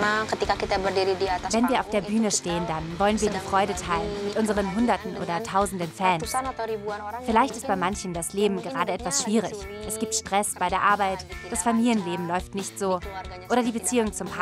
Wenn wir auf der Bühne stehen, dann wollen wir die Freude teilen mit unseren Hunderten oder Tausenden Fans. Vielleicht ist bei manchen das Leben gerade etwas schwierig. Es gibt Stress bei der Arbeit, das Familienleben läuft nicht so oder die Beziehung zum Partner